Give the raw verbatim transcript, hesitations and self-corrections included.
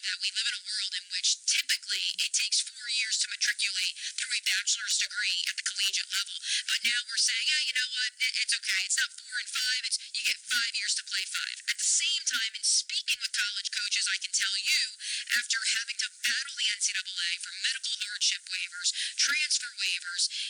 that we live in a world in which typically it takes four years to matriculate through a bachelor's degree at the collegiate level. But now we're saying, yeah, you know what? It's okay. It's not four and five. It's you get five years to play five. At the same time, in speaking with college coaches, I can tell you, after having to battle the N C double A for medical hardship waivers, transfer waivers,